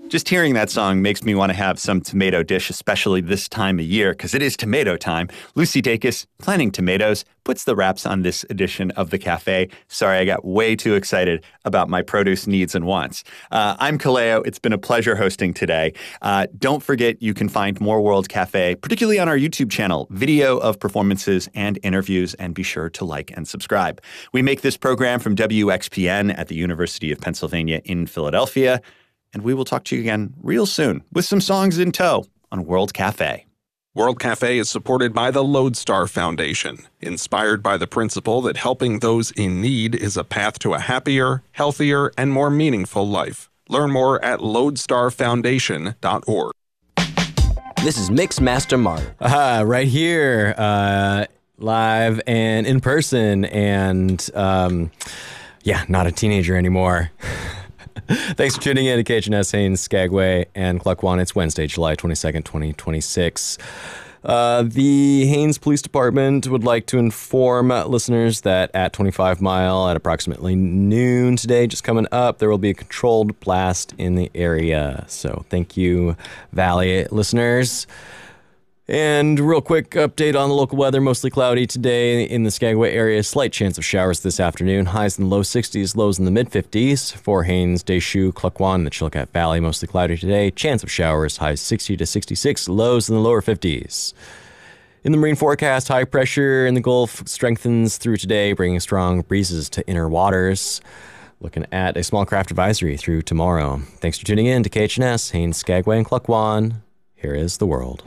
Just hearing that song makes me want to have some tomato dish, especially this time of year, because it is tomato time. Lucy Dacus, planting tomatoes, puts the wraps on this edition of The Cafe. Sorry, I got way too excited about my produce needs and wants. I'm Kaleo. It's been a pleasure hosting today. Don't forget, you can find more World Cafe, particularly on our YouTube channel, video of performances and interviews, and be sure to like and subscribe. We make this program from WXPN at the University of Pennsylvania in Philadelphia. And we will talk to you again real soon with some songs in tow on World Cafe. World Cafe is supported by the Lodestar Foundation, inspired by the principle that helping those in need is a path to a happier, healthier, and more meaningful life. Learn more at lodestarfoundation.org. This is Mixmaster Martin. Right here, live and in person, and not a teenager anymore. Thanks for tuning in to KHNS Haines, Skagway, and Klukwan. It's Wednesday, July 22nd, 2026. The Haines Police Department would like to inform listeners that at 25 Mile at approximately noon today, just coming up, there will be a controlled blast in the area. So thank you, Valley listeners. And real quick update on the local weather. Mostly cloudy today in the Skagway area. Slight chance of showers this afternoon. Highs in the low 60s, lows in the mid-50s. For Haines, Deschutes, Klukwan, and the Chilkat Valley, mostly cloudy today. Chance of showers, highs 60 to 66, lows in the lower 50s. In the marine forecast, high pressure in the Gulf strengthens through today, bringing strong breezes to inner waters. Looking at a small craft advisory through tomorrow. Thanks for tuning in to KHNS, Haines, Skagway, and Klukwan. Here is the world.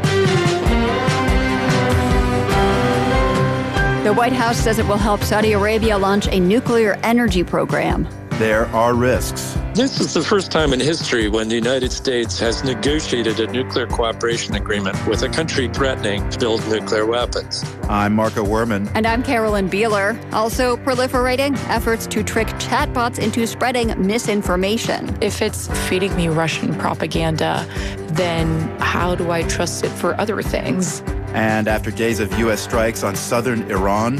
The White House says it will help Saudi Arabia launch a nuclear energy program. There are risks. This is the first time in history when the United States has negotiated a nuclear cooperation agreement with a country threatening to build nuclear weapons. I'm Marco Werman. And I'm Carolyn Beeler. Also proliferating efforts to trick chatbots into spreading misinformation. If it's feeding me Russian propaganda, then how do I trust it for other things? And after days of U.S. strikes on southern Iran,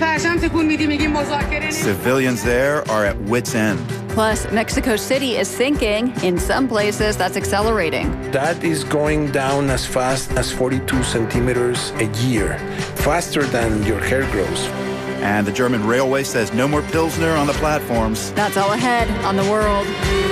civilians there are at wit's end. Plus, Mexico City is sinking. In some places, that's accelerating. That is going down as fast as 42 centimeters a year, faster than your hair grows. And the German railway says no more Pilsner on the platforms. That's all ahead on The World.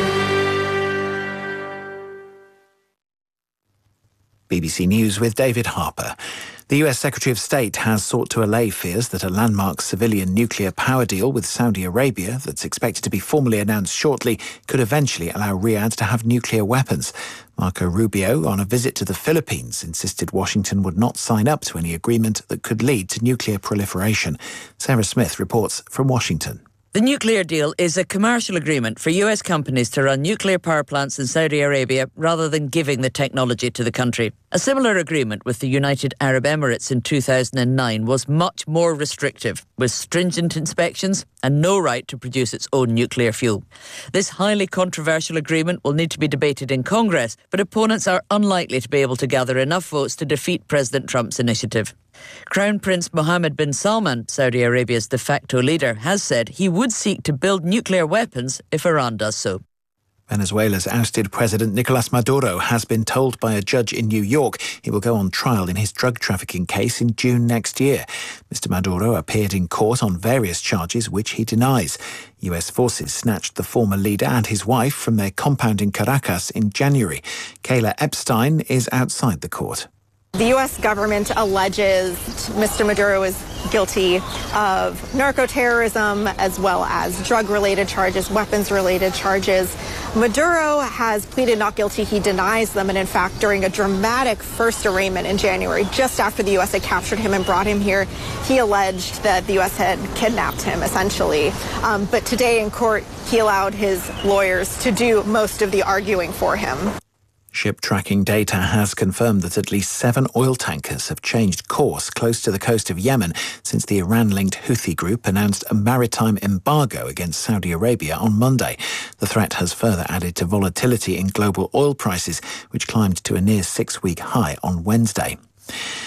BBC News with David Harper. The US Secretary of State has sought to allay fears that a landmark civilian nuclear power deal with Saudi Arabia that's expected to be formally announced shortly could eventually allow Riyadh to have nuclear weapons. Marco Rubio, on a visit to the Philippines, insisted Washington would not sign up to any agreement that could lead to nuclear proliferation. Sarah Smith reports from Washington. The nuclear deal is a commercial agreement for US companies to run nuclear power plants in Saudi Arabia rather than giving the technology to the country. A similar agreement with the United Arab Emirates in 2009 was much more restrictive, with stringent inspections and no right to produce its own nuclear fuel. This highly controversial agreement will need to be debated in Congress, but opponents are unlikely to be able to gather enough votes to defeat President Trump's initiative. Crown Prince Mohammed bin Salman, Saudi Arabia's de facto leader, has said he would seek to build nuclear weapons if Iran does so. Venezuela's ousted President Nicolas Maduro has been told by a judge in New York he will go on trial in his drug trafficking case in June next year. Mr. Maduro appeared in court on various charges which he denies. US forces snatched the former leader and his wife from their compound in Caracas in January. Kayla Epstein is outside the court. The U.S. government alleges Mr. Maduro is guilty of narco-terrorism as well as drug-related charges, weapons-related charges. Maduro has pleaded not guilty. He denies them. And in fact, during a dramatic first arraignment in January, just after the U.S. had captured him and brought him here, he alleged that the U.S. had kidnapped him, essentially. But today in court, he allowed his lawyers to do most of the arguing for him. Ship tracking data has confirmed that at least 7 oil tankers have changed course close to the coast of Yemen since the Iran-linked Houthi group announced a maritime embargo against Saudi Arabia on Monday. The threat has further added to volatility in global oil prices, which climbed to a near 6-week high on Wednesday.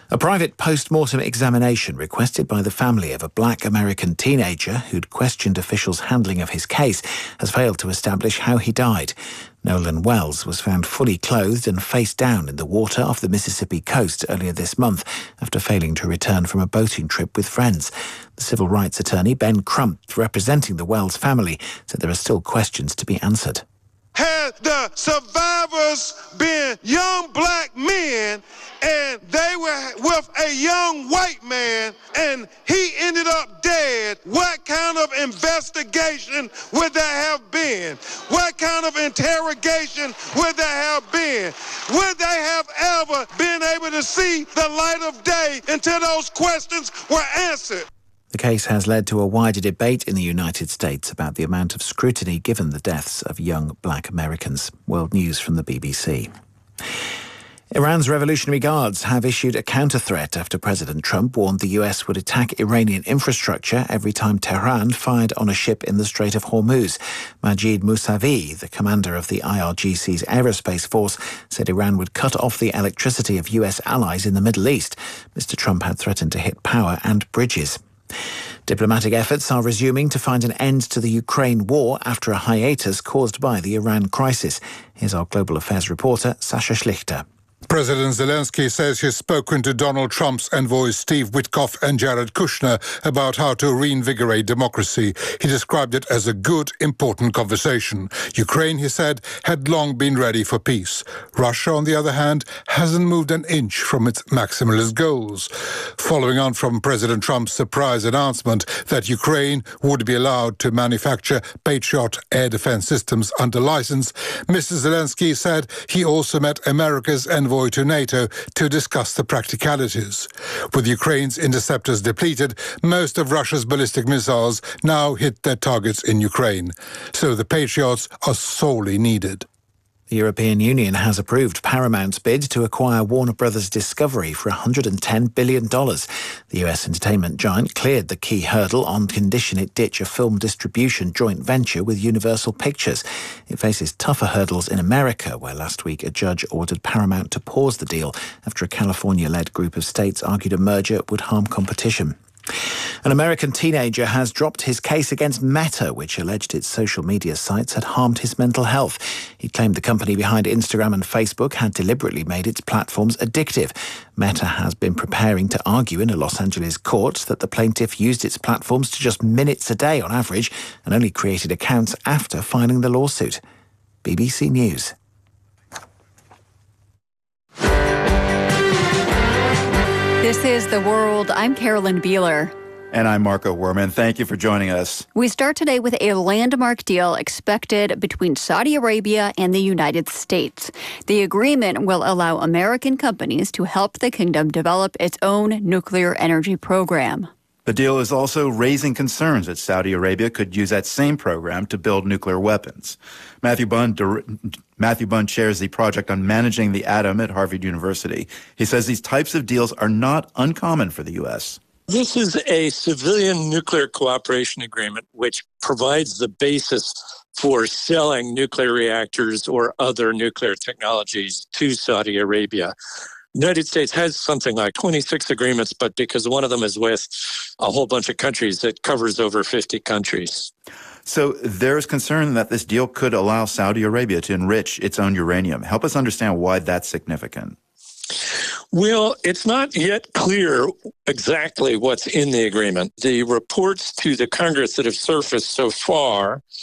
A private post-mortem examination requested by the family of a black American teenager who'd questioned officials' handling of his case has failed to establish how he died. Nolan Wells was found fully clothed and face down in the water off the Mississippi coast earlier this month after failing to return from a boating trip with friends. The civil rights attorney, Ben Crump, representing the Wells family, said there are still questions to be answered. Had the survivors been young black men and they were with a young white man and he ended up dead, what kind of investigation would there have been? What kind of interrogation would there have been? Would they have ever been able to see the light of day until those questions were answered? The case has led to a wider debate in the United States about the amount of scrutiny given the deaths of young black Americans. World News from the BBC. Iran's Revolutionary Guards have issued a counter-threat after President Trump warned the US would attack Iranian infrastructure every time Tehran fired on a ship in the Strait of Hormuz. Majid Mousavi, the commander of the IRGC's aerospace force, said Iran would cut off the electricity of US allies in the Middle East. Mr. Trump had threatened to hit power and bridges. Diplomatic efforts are resuming to find an end to the Ukraine war after a hiatus caused by the Iran crisis. Here's our global affairs reporter, Sasha Schlichter. President Zelensky says he's spoken to Donald Trump's envoys Steve Witkoff and Jared Kushner about how to reinvigorate democracy. He described it as a good, important conversation. Ukraine, he said, had long been ready for peace. Russia, on the other hand, hasn't moved an inch from its maximalist goals. Following on from President Trump's surprise announcement that Ukraine would be allowed to manufacture Patriot air defense systems under license, Mr. Zelensky said he also met America's envoy to NATO to discuss the practicalities. With Ukraine's interceptors depleted, most of Russia's ballistic missiles now hit their targets in Ukraine. So the Patriots are sorely needed. The European Union has approved Paramount's bid to acquire Warner Brothers Discovery for $110 billion. The US entertainment giant cleared the key hurdle on condition it ditch a film distribution joint venture with Universal Pictures. It faces tougher hurdles in America, where last week a judge ordered Paramount to pause the deal after a California-led group of states argued a merger would harm competition. An American teenager has dropped his case against Meta, which alleged its social media sites had harmed his mental health. He claimed the company behind Instagram and Facebook had deliberately made its platforms addictive. Meta has been preparing to argue in a Los Angeles court that the plaintiff used its platforms to just minutes a day on average and only created accounts after filing the lawsuit. BBC News. This is The World. I'm Carolyn Beeler. And I'm Marco Werman. Thank you for joining us. We start today with a landmark deal expected between Saudi Arabia and the United States. The agreement will allow American companies to help the kingdom develop its own nuclear energy program. The deal is also raising concerns that Saudi Arabia could use that same program to build nuclear weapons. Matthew Bunn chairs the project on managing the atom at Harvard University. He says these types of deals are not uncommon for the U.S. This is a civilian nuclear cooperation agreement which provides the basis for selling nuclear reactors or other nuclear technologies to Saudi Arabia. The United States has something like 26 agreements, but because one of them is with a whole bunch of countries, it covers over 50 countries. So there is concern that this deal could allow Saudi Arabia to enrich its own uranium. Help us understand why that's significant. Well, it's not yet clear exactly what's in the agreement. The reports to the Congress that have surfaced so far